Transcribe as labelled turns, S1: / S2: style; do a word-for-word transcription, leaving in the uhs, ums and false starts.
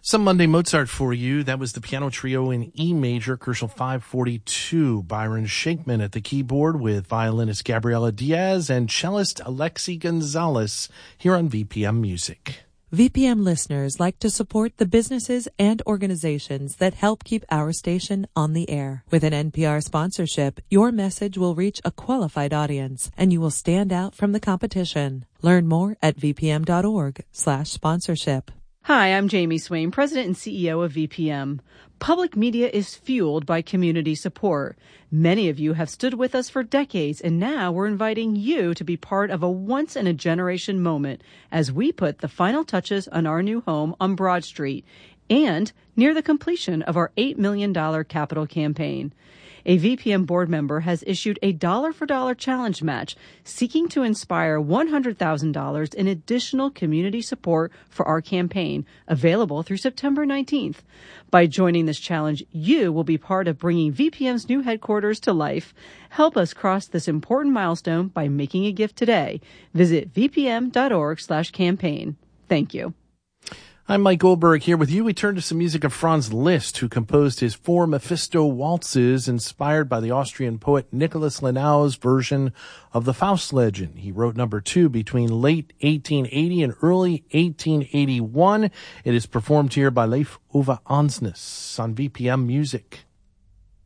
S1: Some Monday Mozart for you. That was the piano trio in E major, Koszul five forty-two. Byron Shankman at the keyboard with violinist Gabriela Diaz and cellist Alexi Gonzalez here on V P M Music.
S2: V P M listeners like to support the businesses and organizations that help keep our station on the air. With an N P R sponsorship, your message will reach a qualified audience and you will stand out from the competition. Learn more at vpm.org slash sponsorship.
S3: Hi, I'm Jamie Swain, President and C E O of V P M. Public media is fueled by community support. Many of you have stood with us for decades, and now we're inviting you to be part of a once-in-a-generation moment as we put the final touches on our new home on Broad Street and near the completion of our eight million dollars capital campaign. A V P M board member has issued a dollar-for-dollar challenge match seeking to inspire one hundred thousand dollars in additional community support for our campaign, available through September nineteenth. By joining this challenge, you will be part of bringing V P M's new headquarters to life. Help us cross this important milestone by making a gift today. Visit vpm.org slash campaign. Thank you.
S1: I'm Mike Goldberg here with you. We turn to some music of Franz Liszt, who composed his four Mephisto waltzes inspired by the Austrian poet Nicholas Lenau's version of the Faust legend. He wrote number two between late eighteen eighty and early eighteen eighty-one. It is performed here by Leif Ove Ansnes on V P M Music.